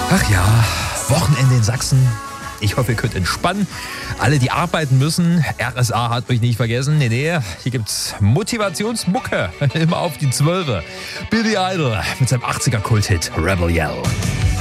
Ach ja, Wochenende in Sachsen. Ich hoffe, ihr könnt entspannen. Alle, die arbeiten müssen, RSA hat euch nicht vergessen. Nee, hier gibt's Motivationsmucke. Immer auf die 12. Billy Idol mit seinem 80er-Kult-Hit Rebel Yell.